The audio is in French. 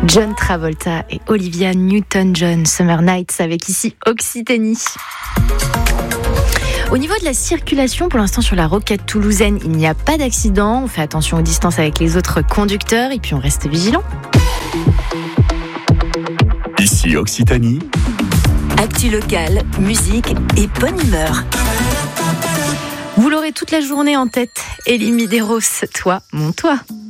John Travolta et Olivia Newton-John, Summer Nights avec ici Occitanie. Au niveau de la circulation, pour l'instant sur la rocade toulousaine, il n'y a pas d'accident. On fait attention aux distances avec les autres conducteurs et puis on reste vigilant. Ici Occitanie. Actu locale, musique et bonne humeur. Vous l'aurez toute la journée en tête. Elie Medeiros, toi, mon toit.